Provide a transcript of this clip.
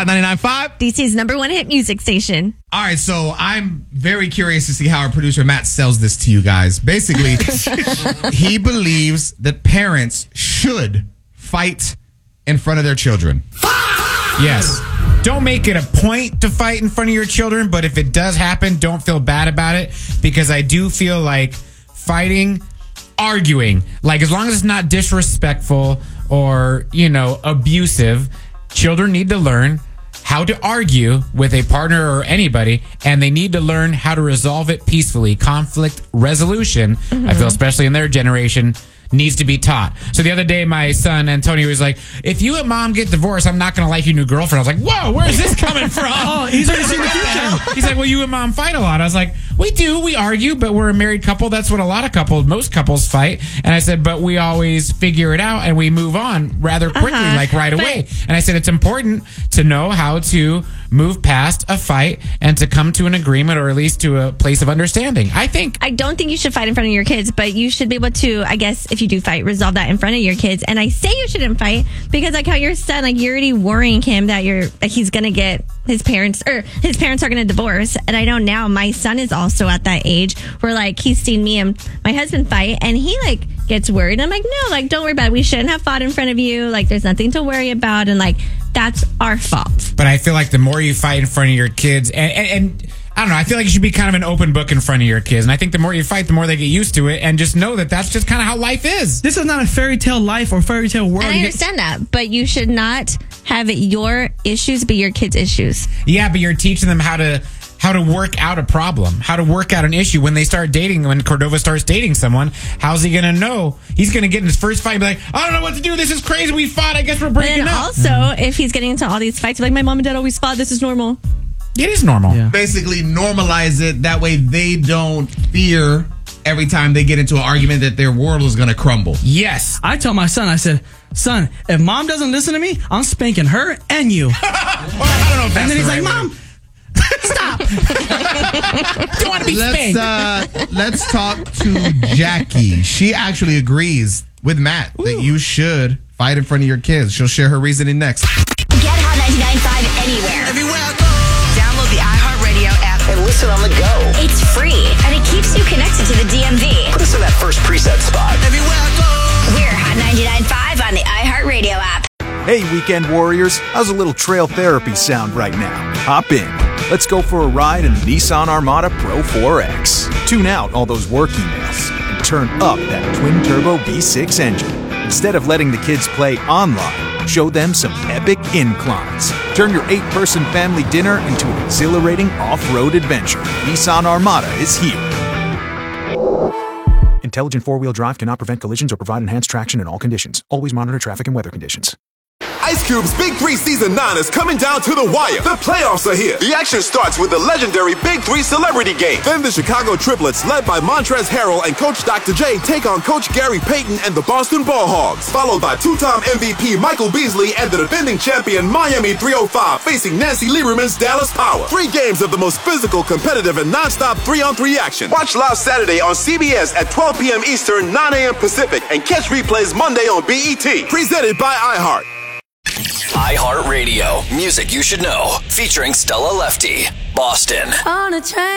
Hot 99.5. DC's #1 hit music station. All right, so I'm very curious to see how our producer Matt sells this to you guys. Basically, he believes that parents should fight in front of their children. Yes. Don't make it a point to fight in front of your children, but if it does happen, don't feel bad about it, because I do feel like fighting, arguing, like as long as it's not disrespectful or, abusive, children need to learn how to argue with a partner or anybody, and they need to learn how to resolve it peacefully. Conflict resolution, I feel, especially in their generation, needs to be taught. So the other day, my son, Antonio, was like, if you and mom get divorced, I'm not going to like your new girlfriend. I was like, whoa, where is this coming from? Oh, he's already seen the future. He's like, well, you and mom fight a lot. I was like, we do. We argue, but we're a married couple. That's what most couples fight. And I said, but we always figure it out and we move on rather quickly, like right away. And I said, it's important to know how to move past a fight and to come to an agreement, or at least to a place of understanding. I don't think you should fight in front of your kids, but you should be able to, I guess, if you do fight, resolve that in front of your kids. And I say you shouldn't fight because, like how your son, like you're already worrying him that he's gonna get his parents are gonna divorce. And I know now my son is also at that age where like he's seen me and my husband fight, and he like gets worried. I'm like, no, like don't worry about it. We shouldn't have fought in front of you. Like there's nothing to worry about, and like that's our fault. But I feel like the more you fight in front of your kids, and I don't know, I feel like you should be kind of an open book in front of your kids. And I think the more you fight, the more they get used to it, and just know that that's just kind of how life is. This is not a fairy tale life or fairy tale world. And I understand that, but you should not have your issues be your kids' issues. Yeah, but you're teaching them how to work out a problem, how to work out an issue. When they start dating, when Cordova starts dating someone, how's he going to know? He's going to get in his first fight and be like, I don't know what to do. This is crazy. We fought. I guess we're breaking up. And also, if he's getting into all these fights, like my mom and dad always fought, this is normal. It is normal. Yeah. Basically, normalize it. That way they don't fear every time they get into an argument that their world is going to crumble. Yes. I tell my son, I said, son, if mom doesn't listen to me, I'm spanking her and you. Well, I don't know if that's and then he's right like, Mom, stop. Don't want to be spanked. Let's talk to Jackie. She actually agrees with Matt that you should fight in front of your kids. She'll share her reasoning next. Get Hot 99.5 anywhere. Everywhere I go. Download the iHeartRadio app And listen on the go. It's free, and it keeps you connected to the DMV. Put us in that first preset spot. Everywhere I go. We're Hot 99.5 on the iHeartRadio app. Hey, weekend warriors. How's a little trail therapy sound right now? Hop in. Let's go for a ride in the Nissan Armada Pro 4X. Tune out all those work emails and turn up that twin-turbo V6 engine. Instead of letting the kids play online, show them some epic inclines. Turn your 8-person family dinner into an exhilarating off-road adventure. Nissan Armada is here. Intelligent four-wheel drive cannot prevent collisions or provide enhanced traction in all conditions. Always monitor traffic and weather conditions. Ice Cube's Big 3 Season 9 is coming down to the wire. The playoffs are here. The action starts with the legendary Big 3 Celebrity Game. Then the Chicago Triplets, led by Montrezl Harrell and Coach Dr. J, take on Coach Gary Payton and the Boston Ball Hogs. Followed by two-time MVP Michael Beasley and the defending champion Miami 305 facing Nancy Lieberman's Dallas Power. 3 games of the most physical, competitive, and non-stop 3-on-3 action. Watch live Saturday on CBS at 12 p.m. Eastern, 9 a.m. Pacific, and catch replays Monday on BET. Presented by iHeart. iHeartRadio. Music you should know. Featuring Stella Lefty. Boston. On a train.